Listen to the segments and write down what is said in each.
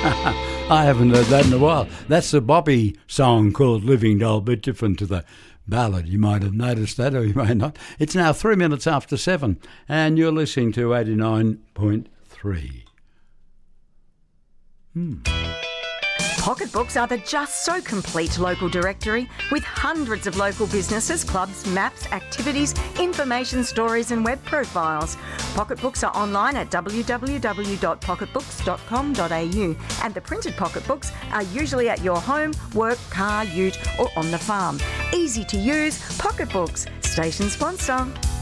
I haven't heard that in a while. That's the Bobby song called Living Doll, a bit different to the ballad. You might have noticed that, or you may not. It's now 3 minutes after 7, and you're listening to 89.3. Pocketbooks are the just so complete local directory with hundreds of local businesses, clubs, maps, activities, information stories and web profiles. Pocketbooks are online at www.pocketbooks.com.au and the printed pocketbooks are usually at your home, work, car, ute or on the farm. Easy to use, Pocketbooks, station sponsor.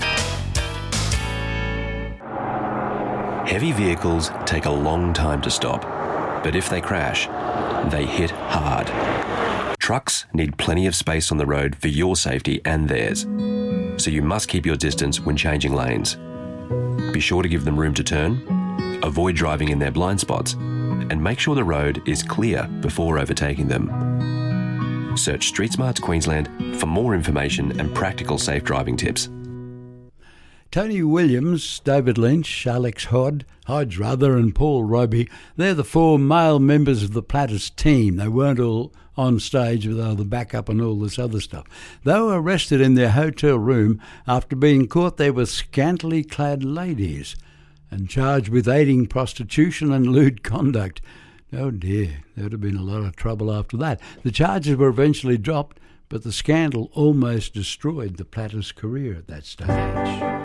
Heavy vehicles take a long time to stop, but if they crash, they hit hard. Trucks need plenty of space on the road for your safety and theirs, so you must keep your distance when changing lanes. Be sure to give them room to turn, avoid driving in their blind spots, and make sure the road is clear before overtaking them. Search Street Smarts Queensland for more information and practical safe driving tips. Tony Williams, David Lynch, Alex Hodge, and Paul Roby, they're the 4 male members of the Platters team. They weren't all on stage with all the backup and all this other stuff. They were arrested in their hotel room after being caught there with scantily clad ladies and charged with aiding prostitution and lewd conduct. Oh dear, there would have been a lot of trouble after that. The charges were eventually dropped, but the scandal almost destroyed the Platters' career at that stage.